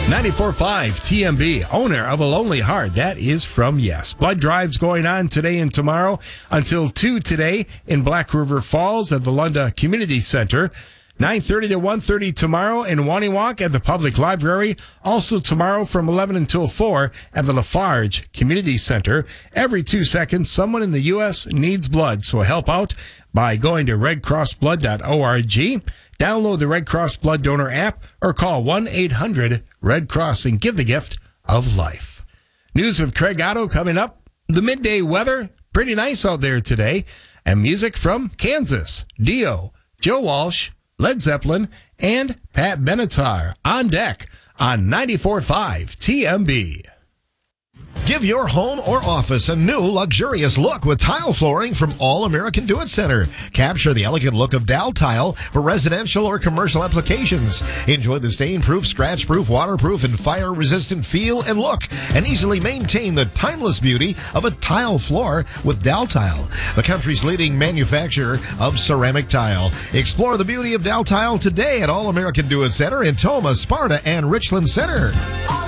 94.5 TMB, owner of a lonely heart. That is from Yes. Blood drives going on today and tomorrow until 2 today in Black River Falls at the Lunda Community Center. 9:30 to 1:30 tomorrow in Waniwak at the Public Library. Also tomorrow from 11 until 4 at the Lafarge Community Center. Every 2 seconds, someone in the U.S. needs blood, so help out by going to redcrossblood.org. Download the Red Cross Blood Donor app or call 1-800-RED-CROSS and give the gift of life. News of Craig Otto coming up. The midday weather, pretty nice out there today. And music from Kansas, Dio, Joe Walsh, Led Zeppelin, and Pat Benatar on deck on 94.5 TMB. Give your home or office a new luxurious look with tile flooring from All American Do It Center. Capture the elegant look of Dow tile for residential or commercial applications. Enjoy the stain-proof, scratch-proof, waterproof, and fire-resistant feel and look, and easily maintain the timeless beauty of a tile floor with Dow tile, the country's leading manufacturer of ceramic tile. Explore the beauty of Dow tile today at All American Do It Center in Toma, Sparta, and Richland Center.